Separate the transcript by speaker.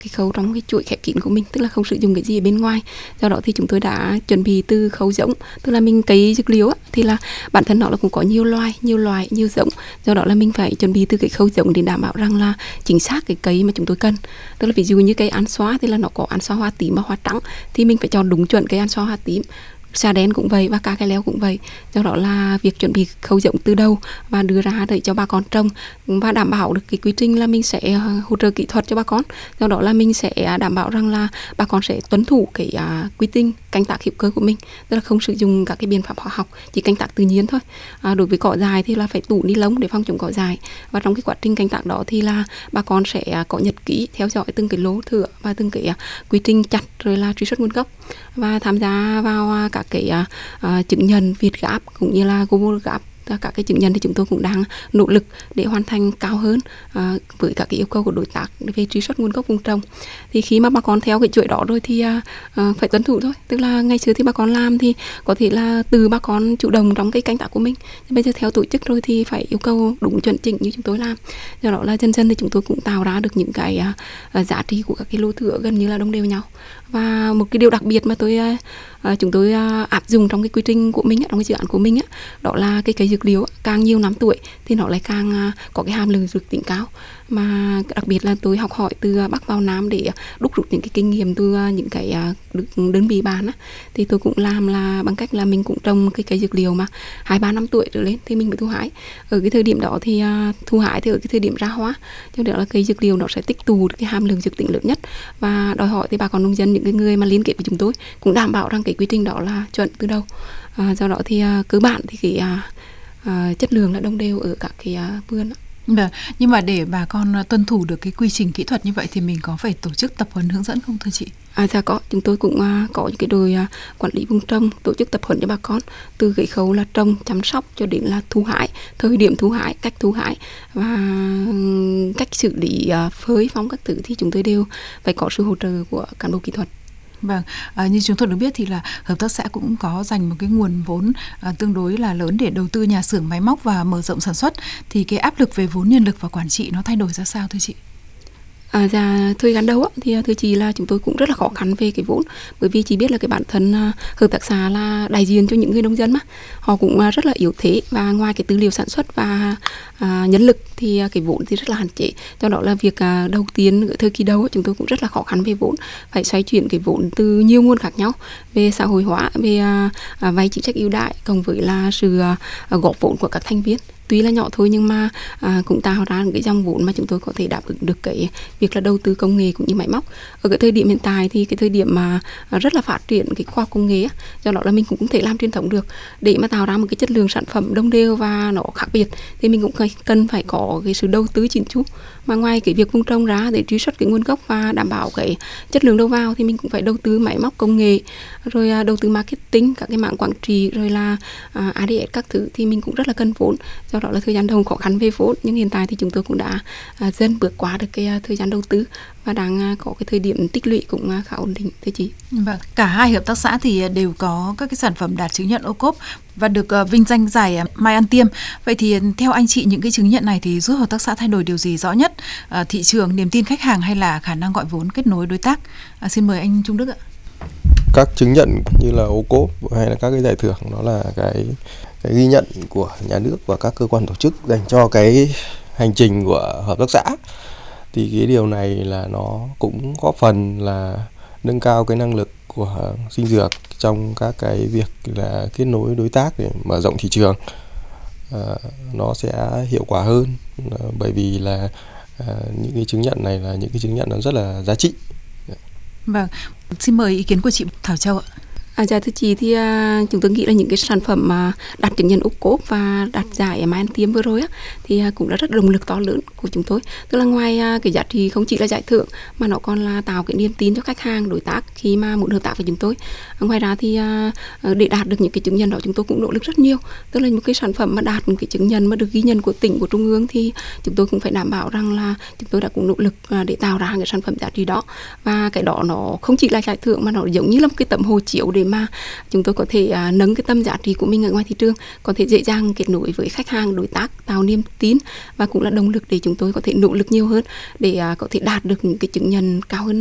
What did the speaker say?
Speaker 1: cái khâu trong cái chuỗi khép kín của mình, tức là không sử dụng cái gì ở bên ngoài. Do đó thì chúng tôi đã chuẩn bị từ khâu giống, tức là mình cấy dược liệu thì là bản thân nó là cũng có nhiều loại, nhiều giống. Do đó là mình phải chuẩn bị từ cái khâu giống để đảm bảo rằng là chính xác cái cây mà chúng tôi cần. Tức là ví dụ như cây ăn xóa thì là nó có ăn xóa hoa tím và hoa trắng, thì mình phải chọn đúng chuẩn cây ăn xóa hoa tím. Xà đen cũng vậy và cá cái leo cũng vậy. Do đó là việc chuẩn bị khâu giống từ đầu và đưa ra để cho bà con trồng và đảm bảo được cái quy trình là mình sẽ hỗ trợ kỹ thuật cho bà con. Do đó là mình sẽ đảm bảo rằng là bà con sẽ tuân thủ cái quy trình canh tác hữu cơ của mình, tức là không sử dụng các cái biện pháp hóa học, chỉ canh tác tự nhiên thôi. Đối với cỏ dại thì là phải tủ ni lông để phòng chống cỏ dại, và trong cái quá trình canh tác đó thì là bà con sẽ có nhật ký theo dõi từng cái lô thửa và từng cái quy trình chặt, rồi là truy xuất nguồn gốc và tham gia vào các cái chứng nhận Việt Gap cũng như là Global Gap. Các cái chứng nhận thì chúng tôi cũng đang nỗ lực để hoàn thành cao hơn với các cái yêu cầu của đối tác về truy xuất nguồn gốc vùng trồng. Thì khi mà bà con theo cái chuỗi đó rồi thì phải tuân thủ thôi. Tức là ngày xưa thì bà con làm thì có thể là từ bà con chủ động trong cái canh tác của mình, bây giờ theo tổ chức rồi thì phải yêu cầu đúng chuẩn chỉnh như chúng tôi làm. Do đó là dần dần thì chúng tôi cũng tạo ra được những cái giá trị của các cái lô thửa gần như là đồng đều nhau. Và một cái điều đặc biệt mà chúng tôi áp dụng trong cái quy trình của mình, trong cái dự án của mình, đó là cái cây dược liệu càng nhiều năm tuổi thì nó lại càng có cái hàm lượng dược tính cao. Mà đặc biệt là tôi học hỏi từ Bắc vào Nam để đúc rút những cái kinh nghiệm từ những cái đơn vị bạn thì tôi cũng làm là bằng cách là mình cũng trồng cái cây dược liệu mà 2-3 năm tuổi trở lên thì mình mới thu hái. Ở cái thời điểm đó thì thu hái thì ở cái thời điểm ra hoa, cho nên là cây dược liệu nó sẽ tích tụ cái hàm lượng dược tính lớn nhất, và đòi hỏi thì bà con nông dân, những cái người mà liên kết với chúng tôi cũng đảm bảo rằng cái quy trình đó là chuẩn từ đầu. Do đó thì cơ bản thì cái chất lượng là đồng đều ở các cái vườn.
Speaker 2: Nhưng mà để bà con tuân thủ được cái quy trình kỹ thuật như vậy thì mình có phải tổ chức tập huấn hướng dẫn không thưa chị?
Speaker 1: Dạ có, chúng tôi cũng có những cái đội quản lý vùng trồng tổ chức tập huấn cho bà con từ cái khâu là trồng, chăm sóc cho đến là thu hái, thời điểm thu hái, cách thu hái và cách xử lý phơi phóng các thứ thì chúng tôi đều phải có sự hỗ trợ của cán bộ kỹ thuật.
Speaker 2: Vâng, như chúng tôi được biết thì là hợp tác xã cũng có dành một cái nguồn vốn tương đối là lớn để đầu tư nhà xưởng máy móc và mở rộng sản xuất. Thì cái áp lực về vốn nhân lực và quản trị nó thay đổi ra sao thưa chị?
Speaker 1: Dạ, thời gian đầu thì thưa chị là chúng tôi cũng rất là khó khăn về cái vốn, bởi vì chị biết là cái bản thân hợp tác xã là đại diện cho những người nông dân mà họ cũng rất là yếu thế, và ngoài cái tư liệu sản xuất và nhân lực thì cái vốn thì rất là hạn chế. Do đó là việc đầu tiên ở thời kỳ đầu chúng tôi cũng rất là khó khăn về vốn, phải xoay chuyển cái vốn từ nhiều nguồn khác nhau, về xã hội hóa, về vay chính sách ưu đãi cộng với là sự góp vốn của các thành viên. Tuy là nhỏ thôi nhưng mà cũng tạo ra cái dòng vốn mà chúng tôi có thể đáp ứng được cái việc là đầu tư công nghệ cũng như máy móc. Ở cái thời điểm hiện tại thì cái thời điểm mà rất là phát triển cái khoa học công nghệ, do đó là mình cũng không thể làm truyền thống được. Để mà tạo ra một cái chất lượng sản phẩm đồng đều và nó khác biệt thì mình cũng cần phải có cái sự đầu tư chỉnh chu. Mà ngoài cái việc vùng trồng ra để truy xuất cái nguồn gốc và đảm bảo cái chất lượng đầu vào thì mình cũng phải đầu tư máy móc công nghệ, rồi đầu tư marketing, các cái mảng quản trị, rồi là ADS các thứ thì mình cũng rất là cần vốn. Do đó là thời gian đầu khó khăn về vốn, nhưng hiện tại thì chúng tôi cũng đã dần bước qua được cái thời gian đầu tư và đang có cái thời điểm tích lũy cũng khá ổn định thưa chị.
Speaker 2: Vâng, cả hai hợp tác xã thì đều có các cái sản phẩm đạt chứng nhận ô cốp và được vinh danh giải Mai Ăn Tiêm. Vậy thì theo anh chị những cái chứng nhận này thì giúp hợp tác xã thay đổi điều gì rõ nhất? Thị trường, niềm tin khách hàng hay là khả năng gọi vốn, kết nối đối tác? Xin mời anh Trung Đức ạ.
Speaker 3: Các chứng nhận như là ô cốp hay là các cái giải thưởng đó là cái ghi nhận của nhà nước và các cơ quan tổ chức dành cho cái hành trình của hợp tác xã. Thì cái điều này là nó cũng góp phần là nâng cao cái năng lực của Sinh Dược trong các cái việc là kết nối đối tác để mở rộng thị trường. Nó sẽ hiệu quả hơn bởi vì là những cái chứng nhận này là những cái chứng nhận nó rất là giá trị.
Speaker 2: Vâng, xin mời ý kiến của chị Thảo Châu ạ.
Speaker 1: Dạ thưa chị thì chúng tôi nghĩ là những cái sản phẩm mà đạt chứng nhận ô cốp và đạt giải Mai Ăn Tiêm vừa rồi thì cũng là rất động lực to lớn của chúng tôi. Tức là ngoài cái giá trị không chỉ là giải thưởng mà nó còn là tạo cái niềm tin cho khách hàng, đối tác khi mà muốn hợp tác với chúng tôi. Ngoài ra thì để đạt được những cái chứng nhận đó chúng tôi cũng nỗ lực rất nhiều. Tức là một cái sản phẩm mà đạt một cái chứng nhận mà được ghi nhận của tỉnh, của trung ương thì chúng tôi cũng phải đảm bảo rằng là chúng tôi đã cũng nỗ lực để tạo ra cái sản phẩm giá trị đó. Và cái đó nó không chỉ là giải thưởng mà nó giống như là một cái tấm hồ chiếu để mà chúng tôi có thể nâng cái tầm giá trị của mình ở ngoài thị trường, có thể dễ dàng kết nối với khách hàng, đối tác, tạo niềm tin và cũng là động lực để chúng tôi có thể nỗ lực nhiều hơn để có thể đạt được những cái chứng nhận cao hơn.